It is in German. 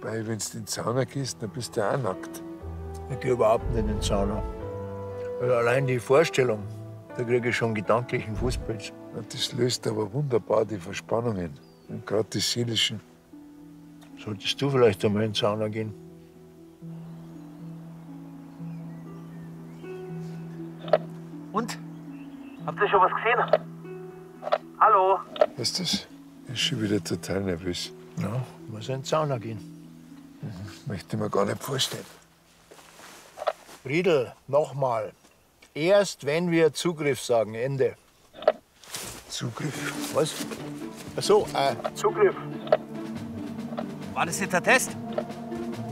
Weil, wenn du in den Sauna gehst, dann bist du auch nackt. Ich gehe überhaupt nicht in den Sauna. Also allein die Vorstellung, da kriege ich schon gedanklichen Fußpilz. Und das löst aber wunderbar die Verspannungen. Und gerade die seelischen. Solltest du vielleicht einmal in die Sauna gehen? Und? Habt ihr schon was gesehen? Hallo? Weißt du das? Ich ist schon wieder total nervös. Ja, muss in die Sauna gehen. Möchte ich mir gar nicht vorstellen. Friedl, nochmal. Erst wenn wir Zugriff sagen, Ende. Zugriff? Was? Ach so, Zugriff. War das jetzt der Test?